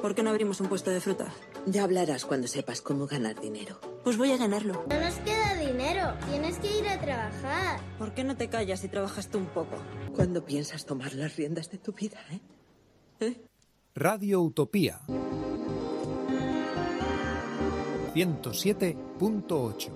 ¿Por qué no abrimos un puesto de fruta? Ya hablarás cuando sepas cómo ganar dinero. Pues voy a ganarlo. No nos queda dinero. Tienes que ir a trabajar. ¿Por qué no te callas y trabajas tú un poco? ¿Cuándo piensas tomar las riendas de tu vida, Radio Utopía 107.8.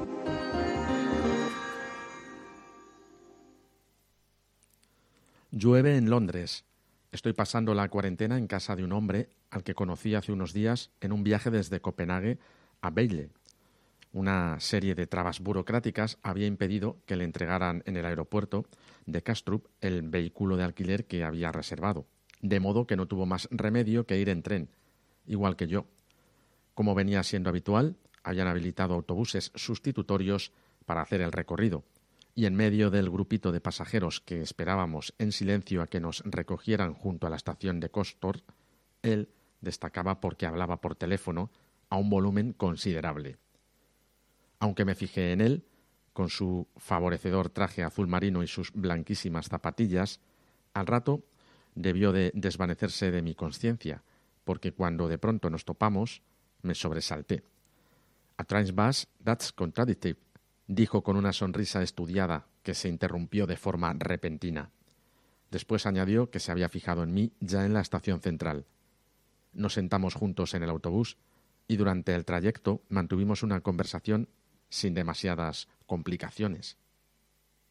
Llueve en Londres. Estoy pasando la cuarentena en casa de un hombre al que conocí hace unos días en un viaje desde Copenhague a Vejle. Una serie de trabas burocráticas había impedido que le entregaran en el aeropuerto de Kastrup el vehículo de alquiler que había reservado, de modo que no tuvo más remedio que ir en tren, igual que yo. Como venía siendo habitual, habían habilitado autobuses sustitutorios para hacer el recorrido, y en medio del grupito de pasajeros que esperábamos en silencio a que nos recogieran junto a la estación de Kostor, él destacaba porque hablaba por teléfono a un volumen considerable. Aunque me fijé en él, con su favorecedor traje azul marino y sus blanquísimas zapatillas, al rato debió de desvanecerse de mi consciencia, porque cuando de pronto nos topamos, me sobresalté. «A trains bus, that's contradictive», dijo con una sonrisa estudiada que se interrumpió de forma repentina. Después añadió que se había fijado en mí ya en la estación central. Nos sentamos juntos en el autobús y durante el trayecto mantuvimos una conversación sin demasiadas complicaciones.